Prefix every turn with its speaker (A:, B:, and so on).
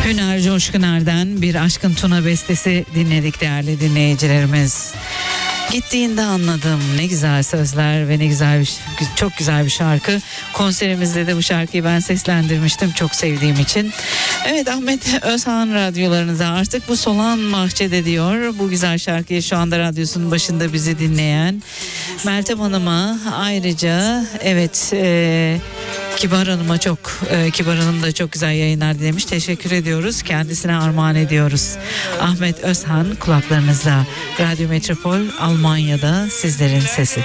A: Hüner Coşkuner'den bir Aşkın Tuna bestesi dinledik değerli dinleyicilerimiz. Gittiğinde anladım, ne güzel sözler ve ne güzel çok güzel bir şarkı. Konserimizde de bu şarkıyı ben seslendirmiştim çok sevdiğim için. Evet, Ahmet Özhan radyolarınıza artık bu solan bahçede diyor. Bu güzel şarkıyı şu anda radyosunun başında bizi dinleyen Meltem Hanım'a ayrıca evet Kibar Hanım'a Kibar Hanım da çok güzel yayınlar dilemiş. Teşekkür ediyoruz. Kendisine armağan ediyoruz. Ahmet Özhan kulaklarınızda. Radyo Metropol Almanya'da sizlerin sesi.